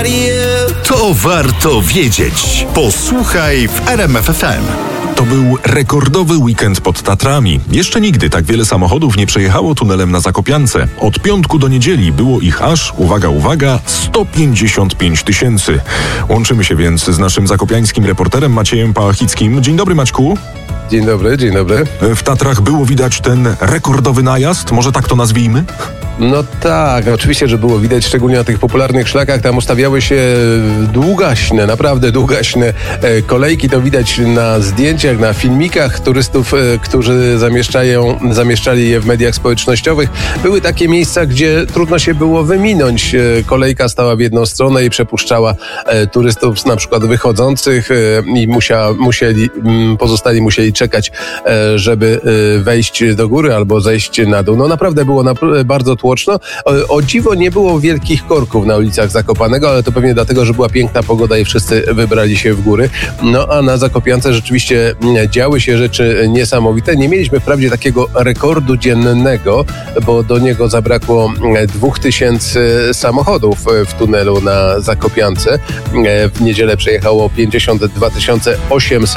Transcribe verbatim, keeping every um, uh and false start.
To warto wiedzieć. Posłuchaj w R M F F M. To był rekordowy weekend pod Tatrami. Jeszcze nigdy tak wiele samochodów nie przejechało tunelem na Zakopiance. Od piątku do niedzieli było ich aż, uwaga, uwaga, sto pięćdziesiąt pięć tysięcy. Łączymy się więc z naszym zakopiańskim reporterem Maciejem Pałachickim. Dzień dobry, Maćku. Dzień dobry, dzień dobry. W Tatrach było widać ten rekordowy najazd, może tak to nazwijmy? No tak, oczywiście, że było widać, szczególnie na tych popularnych szlakach. Tam ustawiały się długaśne, naprawdę długaśne kolejki. To widać na zdjęciach, na filmikach turystów, którzy zamieszczają, zamieszczali je w mediach społecznościowych. Były takie miejsca, gdzie trudno się było wyminąć. Kolejka stała w jedną stronę i przepuszczała turystów na przykład wychodzących i musia, musieli, pozostali musieli czekać, żeby wejść do góry albo zejść na dół. No naprawdę było na, bardzo tłoczno. O, o dziwo nie było wielkich korków na ulicach Zakopanego, ale to pewnie dlatego, że była piękna pogoda i wszyscy wybrali się w góry. No a na Zakopiance rzeczywiście działy się rzeczy niesamowite. Nie mieliśmy wprawdzie takiego rekordu dziennego, bo do niego zabrakło dwóch tysięcy samochodów w tunelu na Zakopiance. W niedzielę przejechało pięćdziesiąt dwa tysiące osiemset.